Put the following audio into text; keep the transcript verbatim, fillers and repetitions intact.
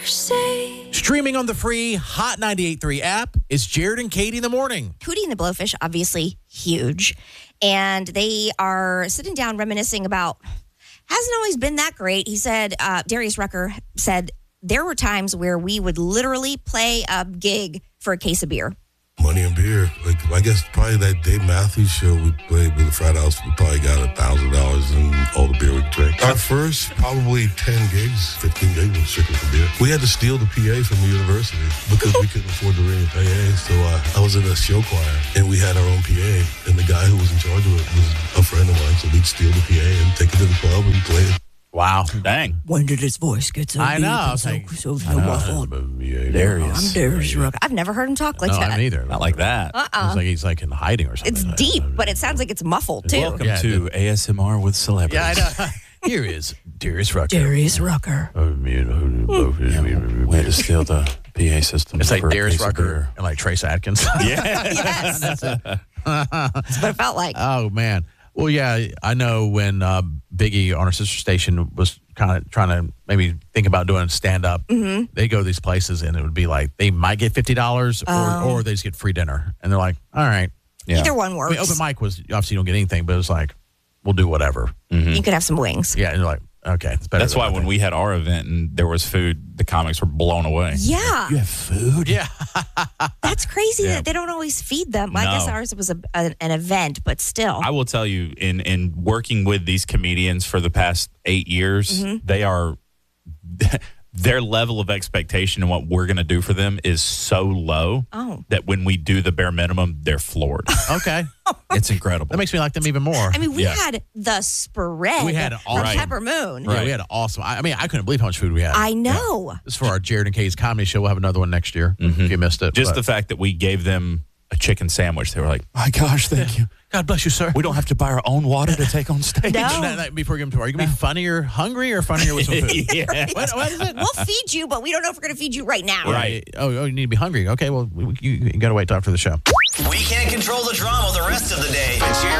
Streaming on the free Hot ninety-eight point three app, it's Jared and Katie in the morning. Hootie and the Blowfish, obviously huge. And they are sitting down reminiscing about, hasn't always been that great. He said, uh, Darius Rucker said, there were times where we would literally play a gig for a case of beer. Money and beer. Like, I guess probably that Dave Matthews show we played with the frat house, we probably got a thousand dollars in all the beer we drank. Our first probably ten gigs, fifteen gigs was strictly for beer. We had to steal the P A from the university because we couldn't afford to ring a P A. So uh, I was in a show choir and we had our own P A. And the guy who was in charge of it was a friend of mine. So we'd steal the P A and take it to the club and play it. Wow. Dang. When did his voice get so I deep know. and It's so, like- so, so I know. muffled? Darius. I'm Darius Rucker. I've never heard him talk like No, that. I neither. Not like that. Uh-uh. It's like he's like in hiding or something. It's deep, but it sounds like it's muffled, too. Welcome Yeah, to A S M R with celebrities. Yeah, I know. Here is Darius Rucker. Darius Rucker. We had to steal the P A system. It's like for a Darius case of Rucker beer. and like Trace Adkins. Yeah. Yes. That's what it felt like. Oh, man. Well, yeah, I know when uh, Biggie on our sister station was kind of trying to maybe think about doing stand-up, Mm-hmm. they go to these places and it would be like they might get fifty dollars Oh. or, or they just get free dinner. And they're like, all right. Yeah. Either one I works. mean, open mic was, obviously you don't get anything, but it was like, we'll do whatever. You could have some wings. Yeah, and you're like, okay, it's better. That's than why when nothing. we had our event and there was food, the comics were blown away. Yeah. You have food? Yeah. That's crazy Yeah. that they don't always feed them. Well, I guess No. ours was a, a, an event, but still. I will tell you, in in working with these comedians for the past eight years, Mm-hmm. they are their level of expectation and what we're going to do for them is so low Oh. that when we do the bare minimum, they're floored. Okay. It's incredible. That makes me like them even more. I mean, we Yeah. had the spread We had all- from Right. Pepper Moon. yeah, we had an awesome. I I mean, I couldn't believe how much food we had. I know. This is for our Jared and Katie's comedy show. We'll have another one next year if you missed it. Just but- the fact that we gave them a chicken sandwich, they were like, my gosh, thank you. God bless you, sir. We don't have to buy our own water to take on stage. No. No, no, before we get them to, are you going to be funnier hungry or funnier with some food? Yeah. What, what is it? We'll feed you, but we don't know if we're going to feed you right now. Right. Oh, oh, you need to be hungry. Okay, well, we- you, you got to wait till after the show. We can't control the drama the rest of the day. But Jared